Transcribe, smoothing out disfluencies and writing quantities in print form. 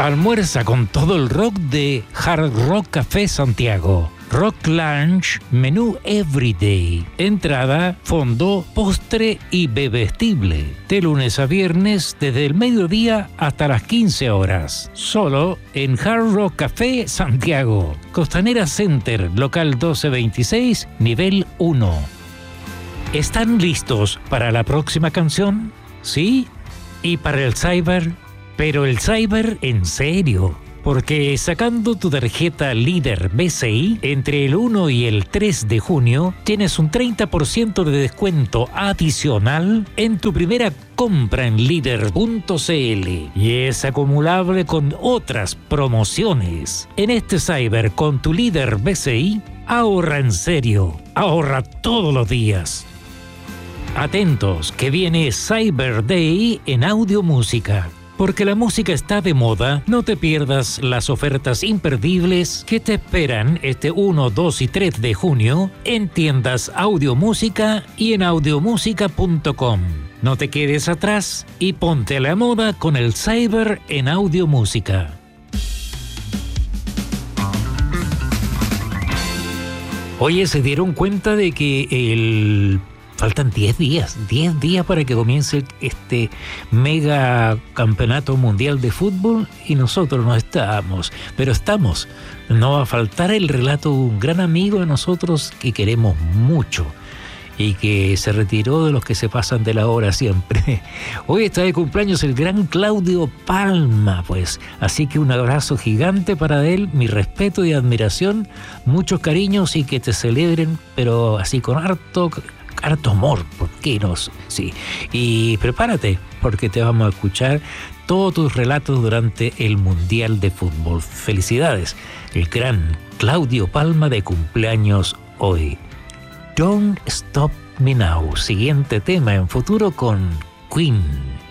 Almuerza con todo el rock de Hard Rock Café Santiago. Rock Lunch, menú Everyday. Entrada, fondo, postre y bebestible. De lunes a viernes, desde el mediodía hasta las 15 horas. Solo en Hard Rock Café Santiago. Costanera Center, local 1226, nivel 1. ¿Están listos para la próxima canción? ¿Sí? ¿Y para el cyber? Pero el cyber en serio. Porque sacando tu tarjeta Líder BCI, entre el 1 y el 3 de junio, tienes un 30% de descuento adicional en tu primera compra en Líder.cl. Y es acumulable con otras promociones. En este cyber con tu Líder BCI, ahorra en serio. Ahorra todos los días. Atentos, que viene Cyber Day en Audio Música. Porque la música está de moda, no te pierdas las ofertas imperdibles que te esperan este 1, 2 y 3 de junio en tiendas Audio Música y en audiomusica.com. No te quedes atrás y ponte a la moda con el Cyber en Audio Música. Oye, ¿se dieron cuenta de que faltan 10 días para que comience este mega campeonato mundial de fútbol y nosotros no estamos, pero estamos? No va a faltar el relato de un gran amigo de nosotros que queremos mucho y que se retiró de los que se pasan de la hora siempre. Hoy está de cumpleaños el gran Claudio Palma, pues, así que un abrazo gigante para él, mi respeto y admiración, muchos cariños y que te celebren, pero así con harto amor, ¿por qué no? Sí. Y prepárate, porque te vamos a escuchar todos tus relatos durante el Mundial de Fútbol. Felicidades, el gran Claudio Palma de cumpleaños hoy. Don't Stop Me Now, siguiente tema en futuro con Queen.